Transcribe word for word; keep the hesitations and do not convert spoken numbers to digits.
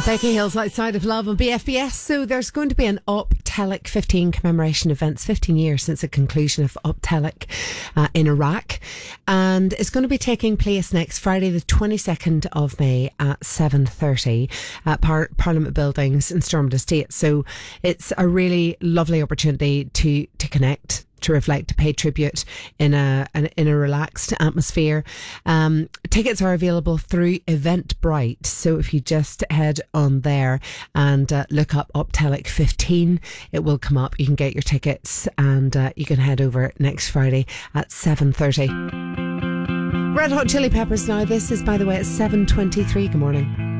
Becky Hill's Outside of Love on B F B S. So there's going to be an Optelic fifteen commemoration events, fifteen years since the conclusion of Optelic uh, in Iraq. And it's going to be taking place next Friday, the twenty-second of May at seven thirty at Par- Parliament Buildings in Stormont Estate. So it's a really lovely opportunity to, to connect, to reflect, to pay tribute in a an, in a relaxed atmosphere. Um, tickets are available through Eventbrite, so if you just head on there and uh, look up Optelic fifteen, it will come up. You can get your tickets and uh, you can head over next Friday at seven thirty. Red Hot Chili Peppers now. This is, by the way, at seven twenty-three. Good morning.